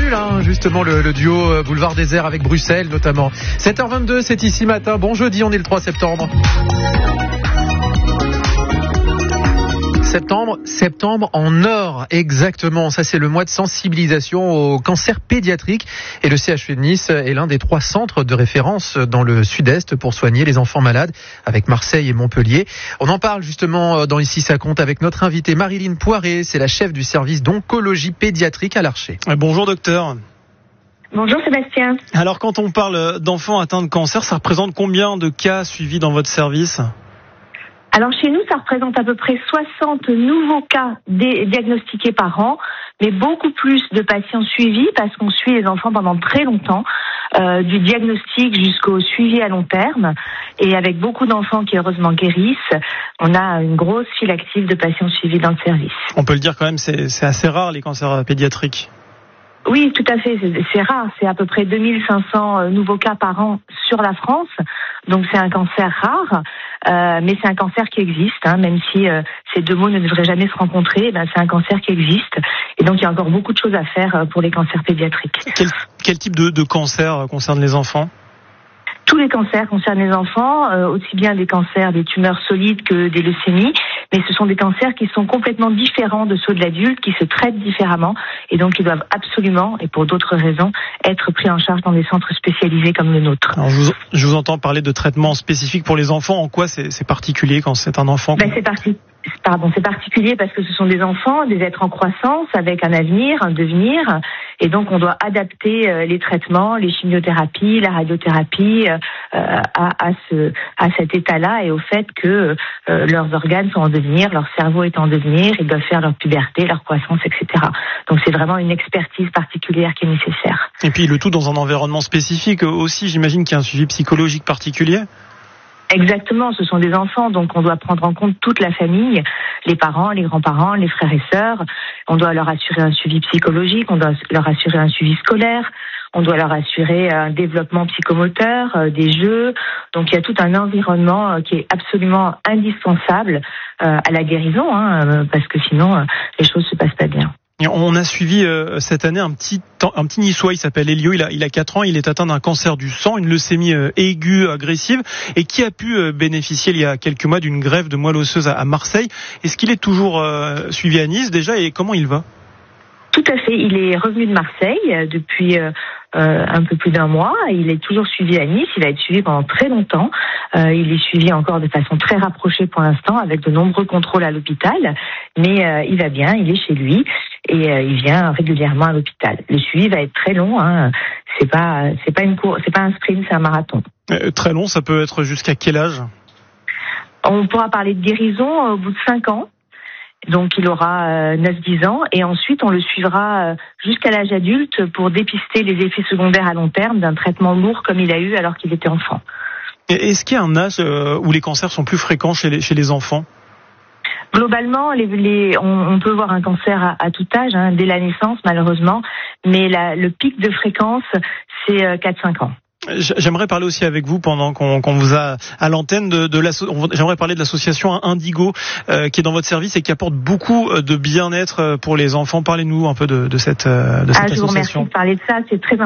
formule, justement, le duo Boulevard Désert avec Bruxelles notamment. 7h22, c'est ici matin. Bon jeudi, on est le 3 septembre. Septembre en or, exactement. Ça, c'est le mois de sensibilisation au cancer pédiatrique. Et le CHU de Nice est l'un des 3 centres de référence dans le sud-est pour soigner les enfants malades, avec Marseille et Montpellier. On en parle justement dans Ici ça compte avec notre invitée Marilyn Poiré. C'est la chef du service d'oncologie pédiatrique à l'Archer. Bonjour docteur. Bonjour Sébastien. Alors quand on parle d'enfants atteints de cancer, ça représente combien de cas suivis dans votre service ? Alors chez nous, ça représente à peu près 60 nouveaux cas diagnostiqués par an, mais beaucoup plus de patients suivis parce qu'on suit les enfants pendant très longtemps, du diagnostic jusqu'au suivi à long terme. Et avec beaucoup d'enfants qui heureusement guérissent, on a une grosse file active de patients suivis dans le service. On peut le dire quand même, c'est assez rare les cancers pédiatriques. Oui, tout à fait, c'est rare. C'est à peu près 2500 nouveaux cas par an sur la France. Donc c'est un cancer rare, mais c'est un cancer qui existe, même si ces deux mots ne devraient jamais se rencontrer, c'est un cancer qui existe. Et donc il y a encore beaucoup de choses à faire pour les cancers pédiatriques. Quel type de cancer concerne les enfants ? Tous les cancers concernent les enfants, aussi bien des cancers, des tumeurs solides que des leucémies, mais ce sont des cancers qui sont complètement différents de ceux de l'adulte, qui se traitent différemment, et donc ils doivent absolument, et pour d'autres raisons, être pris en charge dans des centres spécialisés comme le nôtre. Alors je vous entends parler de traitements spécifiques pour les enfants. En quoi c'est particulier quand c'est un enfant C'est particulier parce que ce sont des enfants, des êtres en croissance avec un avenir, un devenir, et donc on doit adapter les traitements, les chimiothérapies, la radiothérapie à cet état-là et au fait que leurs organes sont en devenir, leur cerveau est en devenir, ils doivent faire leur puberté, leur croissance, etc. Donc c'est vraiment une expertise particulière qui est nécessaire. Et puis le tout dans un environnement spécifique aussi, j'imagine qu'il y a un suivi psychologique particulier. Exactement, ce sont des enfants, donc on doit prendre en compte toute la famille, les parents, les grands-parents, les frères et sœurs. On doit leur assurer un suivi psychologique, on doit leur assurer un suivi scolaire, on doit leur assurer un développement psychomoteur, des jeux. Donc il y a tout un environnement qui est absolument indispensable à la guérison, parce que sinon les choses se passent pas bien. On a suivi cette année un petit niçois, il s'appelle Elio, il a 4 ans, il est atteint d'un cancer du sang, une leucémie aiguë agressive, et qui a pu bénéficier il y a quelques mois d'une greffe de moelle osseuse à Marseille. Est-ce qu'il est toujours suivi à Nice déjà, et comment il va ? Tout à fait, il est revenu de Marseille depuis un peu plus d'un mois. Il est toujours suivi à Nice, il va être suivi pendant très longtemps. Il est suivi encore de façon très rapprochée pour l'instant, avec de nombreux contrôles à l'hôpital, mais il va bien, il est chez lui et il vient régulièrement à l'hôpital. Le suivi va être très long, c'est pas une course, c'est pas un sprint, c'est un marathon. Très long, ça peut être jusqu'à quel âge ? On pourra parler de guérison au bout de 5 ans. Donc il aura 9-10 ans et ensuite on le suivra jusqu'à l'âge adulte pour dépister les effets secondaires à long terme d'un traitement lourd comme il a eu alors qu'il était enfant. Est-ce qu'il y a un âge où les cancers sont plus fréquents chez les enfants ? Globalement, on peut voir un cancer à tout âge, dès la naissance malheureusement, mais le pic de fréquence c'est 4-5 ans. J'aimerais parler aussi avec vous pendant qu'on vous a à l'antenne j'aimerais parler de l'association Indigo qui est dans votre service et qui apporte beaucoup de bien-être pour les enfants. Parlez-nous un peu de cette association. Je vous remercie de parler de ça, c'est très